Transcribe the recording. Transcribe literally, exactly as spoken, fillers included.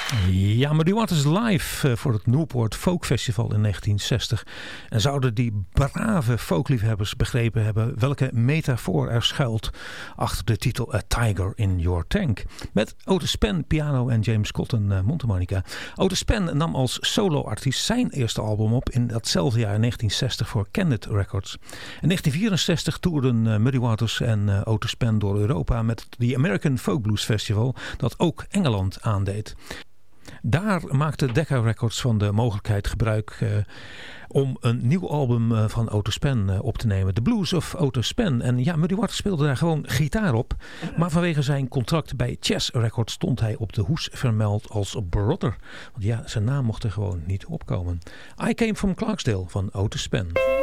Ja, Muddy Waters live voor het Newport Folk Festival in negentien zestig. En zouden die brave folkliefhebbers begrepen hebben welke metafoor er schuilt achter de titel A Tiger in Your Tank. Met Otis Spann piano en James Cotton uh, mondharmonica. Otis Spann nam als solo-artiest zijn eerste album op in datzelfde jaar negentien zestig voor Candid Records. In negentien vierenzestig toerden uh, Muddy Waters en uh, Otis Spann door Europa met het American Folk Blues Festival dat ook Engeland aandeed. Daar maakte Decca Records van de mogelijkheid gebruik uh, om een nieuw album uh, van Otis Spann uh, op te nemen. The Blues of Otis Spann. En ja, Muddy Waters speelde daar gewoon gitaar op. Maar vanwege zijn contract bij Chess Records stond hij op de hoes vermeld als brother. Want ja, zijn naam mocht er gewoon niet opkomen. I Came from Clarksdale van Otis Spann.